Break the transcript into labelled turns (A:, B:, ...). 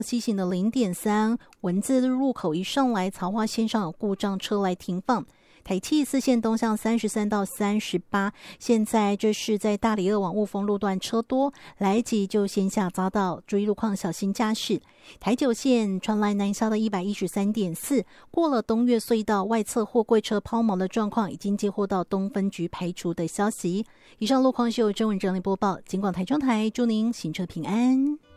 A: 西行的0.3，文字入口一上来，曹花线上有故障，车来停放。台七四线东向33到38，现在这是在大里二往雾峰路段车多，来急就先下匝道，注意路况，小心驾驶。台九线传来南消的113.4，过了东岳隧道外侧货柜车抛锚的状况，已经接获到东分局排除的消息。以上路况是由郑文整理播报，警广台中台，祝您行车平安。